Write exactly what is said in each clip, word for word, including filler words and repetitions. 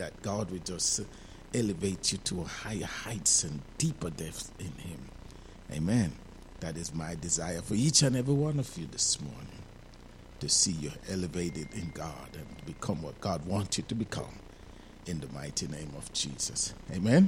that God will just elevate you to higher heights and deeper depths in him. Amen. That is my desire for each and every one of you this morning, to see you elevated in God and become what God wants you to become in the mighty name of Jesus. Amen.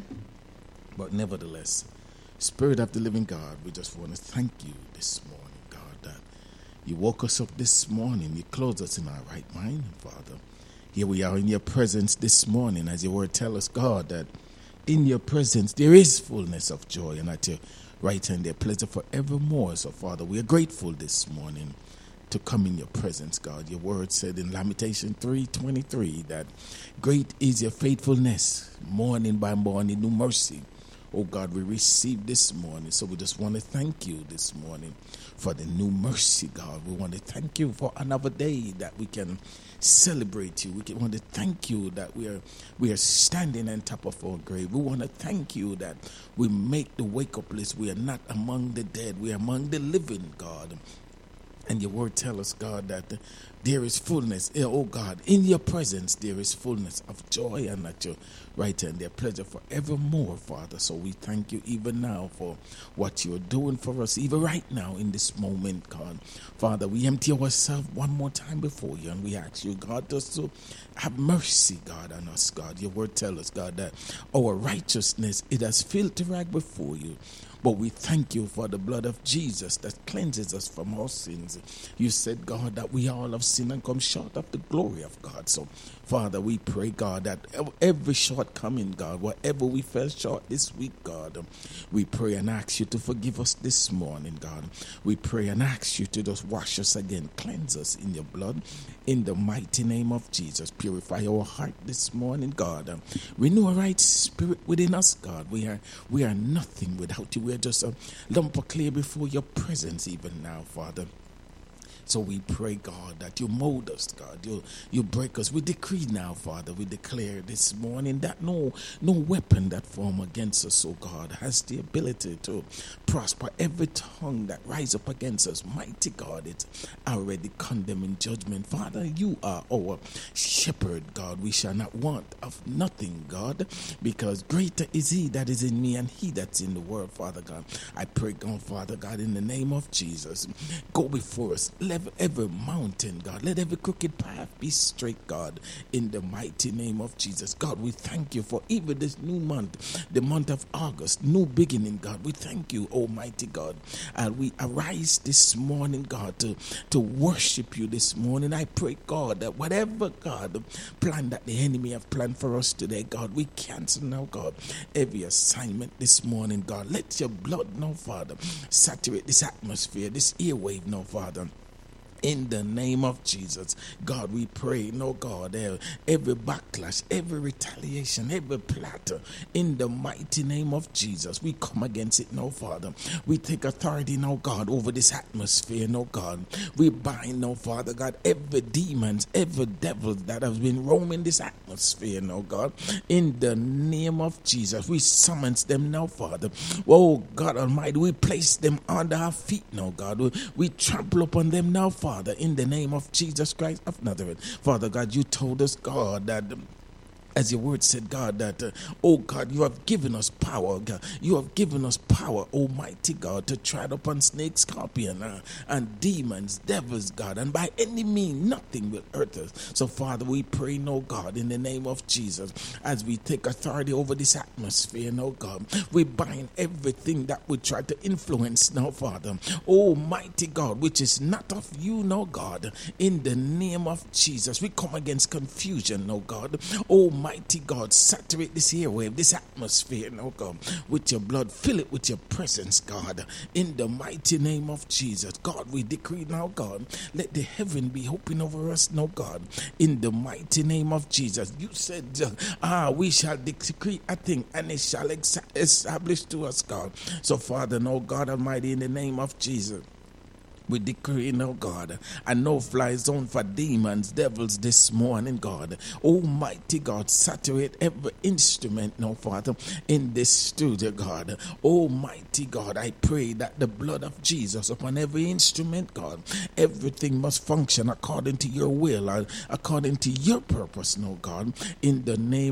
But nevertheless, Spirit of the living God, we just want to thank you this morning, God, that you woke us up this morning. You clothed us in our right mind, Father. Here we are in your presence this morning, as your word tells us, God, that in your presence there is fullness of joy, and at your right hand there pleasure forevermore. So, Father, we are grateful this morning to come in your presence, God. Your word said in Lamentation three twenty-three that great is your faithfulness, morning by morning, new mercy. Oh God, we received this morning. So we just want to thank you this morning for the new mercy, God. We want to thank you for another day that we can celebrate you. We can, want to thank you that we are we are standing on top of our grave. We want to thank you that we make the wake-up list. We are not among the dead. We are among the living, God. And your word tells us, God, that there is fullness. Oh, God, in your presence there is fullness of joy, and at your right hand there pleasure forevermore, Father. So we thank you even now for what you're doing for us, even right now in this moment, God. Father, we empty ourselves one more time before you, and we ask you, God, just to have mercy, God, on us, God. Your word tells us, God, that our righteousness, it has filthy rag before you. But we thank you for the blood of Jesus that cleanses us from our sins. You said, God, that we all have sinned and come short of the glory of God. So, Father, we pray, God, that every shortcoming, God, whatever we fell short this week, God, we pray and ask you to forgive us this morning, God. We pray and ask you to just wash us again, cleanse us in your blood, in the mighty name of Jesus. Purify our heart this morning, God. Renew a right spirit within us, God. We are we are nothing without you. We are just a lump of clay before your presence even now, Father. So we pray, God, that you mold us, God. You you break us. We decree now, Father, we declare this morning that no no weapon that form against us, oh God, has the ability to prosper. Every tongue that rise up against us, mighty God, it's already condemned in judgment. Father, you are our shepherd, God. We shall not want of nothing, God, because greater is he that is in me and he that's in the world, Father God. I pray, God, Father God, in the name of Jesus, go before us. Let every mountain, God, let every crooked path be straight, God, in the mighty name of Jesus. God, we thank you for even this new month, the month of August, new beginning, God. We thank you, Almighty God. And we arise this morning, God, to, to worship you this morning. I pray, God, that whatever, God, plan that the enemy have planned for us today, God, we cancel now, God, every assignment this morning, God. Let your blood now, Father, saturate this atmosphere, this airwave now, Father. In the name of Jesus, God, we pray, no God, every backlash, every retaliation, every plot, in the mighty name of Jesus, we come against it, no Father. We take authority, no God, over this atmosphere, no God. We bind, no Father God, every demons, every devil that has been roaming this atmosphere, no God. In the name of Jesus, we summons them now, Father. Oh God Almighty, we place them under our feet, no God. We, we trample upon them now, Father. Father, in the name of Jesus Christ of Nazareth. Father God, you told us, God, that as your word said, God, that, uh, oh God, you have given us power, God. You have given us power, Almighty God, to tread upon snakes, scorpion, uh, and demons, devils, God. And by any means, nothing will hurt us. So, Father, we pray, no God, in the name of Jesus, as we take authority over this atmosphere, no God, we bind everything that would try to influence, no Father, Almighty God, which is not of you, no God. In the name of Jesus, we come against confusion, no God. Almighty Mighty God, saturate this airwave, this atmosphere, no God, with your blood. Fill it with your presence, God, in the mighty name of Jesus. God, we decree now, God, let the heaven be open over us, no God, in the mighty name of Jesus. You said, ah, we shall decree a thing, and it shall ex- establish to us, God. So, Father, no God Almighty, in the name of Jesus, we decree, no God, a no-fly zone for demons, devils this morning, God. Almighty God, saturate every instrument, no Father, in this studio, God. Almighty God, I pray that the blood of Jesus upon every instrument, God, everything must function according to your will, according to your purpose, no God, in the name